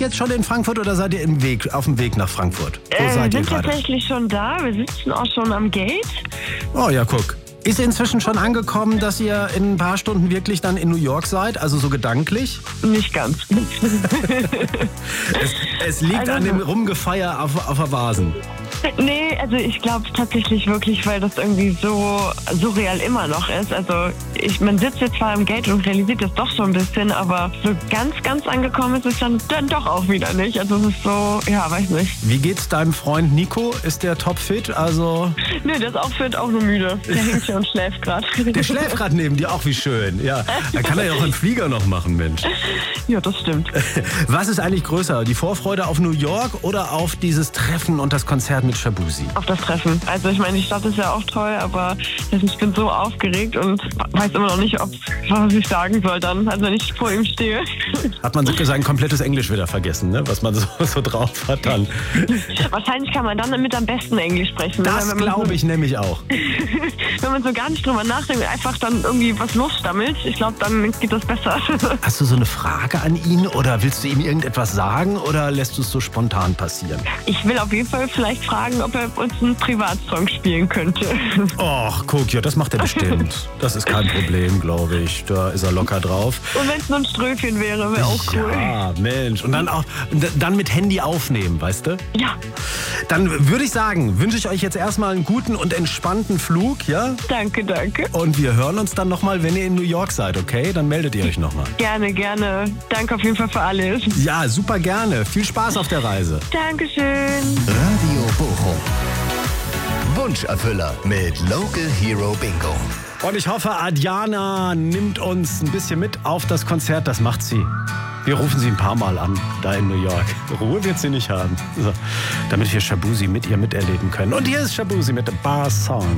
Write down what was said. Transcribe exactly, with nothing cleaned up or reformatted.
jetzt schon in Frankfurt oder seid ihr im Weg, auf dem Weg nach Frankfurt? Wo Äh, wir seid ihr sind gerade? tatsächlich schon da. Wir sitzen auch schon am Gate. Oh ja, guck. Ist inzwischen schon angekommen, dass ihr in ein paar Stunden wirklich dann in New York seid? Also so gedanklich? Nicht ganz. Es, es liegt Also- an dem Rumgefeier auf, auf der Vasen. Nee, also ich glaube tatsächlich wirklich, weil das irgendwie so surreal immer noch ist. Also ich, man sitzt jetzt zwar im Gate und realisiert das doch so ein bisschen, aber so ganz, ganz angekommen ist es dann, dann doch auch wieder nicht. Also es ist so, ja, weiß nicht. Wie geht's deinem Freund Nico? Ist der topfit? Also, Nö, der ist auch fit, auch nur müde. Der hängt hier und schläft gerade. der schläft gerade neben dir, auch wie schön. Ja, da kann er ja auch einen Flieger noch machen, Mensch. Ja, das stimmt. Was ist eigentlich größer, die Vorfreude auf New York oder auf dieses Treffen und das Konzert mit Shabuzi? Auf das Treffen. Also ich meine, die Stadt ist ja auch toll, aber ich bin so aufgeregt und weiß immer noch nicht, ob, was ich sagen soll dann, also wenn ich vor ihm stehe. Hat man sein komplettes Englisch wieder vergessen, ne? Was man so, so drauf hat dann. Wahrscheinlich kann man dann mit am besten Englisch sprechen. ne? Das Wenn man glaube so, ich nämlich auch. Wenn man so gar nicht drüber nachdenkt, einfach dann irgendwie was losstammelt, ich glaube, dann geht das besser. Hast du so eine Frage an ihn oder willst du ihm irgendetwas sagen oder lässt du es so spontan passieren? Ich will auf jeden Fall vielleicht fragen, ob er uns einen Privatsong spielen könnte. Och, guck, ja, das macht er bestimmt. Das ist kein Problem, glaube ich. Da ist er locker drauf. Und wenn es nur ein Ströfchen wäre, wäre auch cool. Ja, Mensch. Und dann auch dann mit Handy aufnehmen, weißt du? Ja, Dann würde ich sagen, wünsche ich euch jetzt erstmal einen guten und entspannten Flug, ja? danke, danke. Und wir hören uns dann nochmal, wenn ihr in New York seid, okay? Dann meldet ihr euch nochmal. Gerne, gerne. Danke auf jeden Fall für alles. Ja, super gerne. Viel Spaß auf der Reise. Dankeschön. Radio Bochum. Wunscherfüller mit Local Hero Bingo. Und ich hoffe, Adjana nimmt uns ein bisschen mit auf das Konzert. Das macht sie. Wir rufen sie ein paar Mal an, da in New York. Ruhe wird sie nicht haben. So, damit wir Shabuzi mit ihr miterleben können. Und hier ist Shabuzi mit The Bar Song.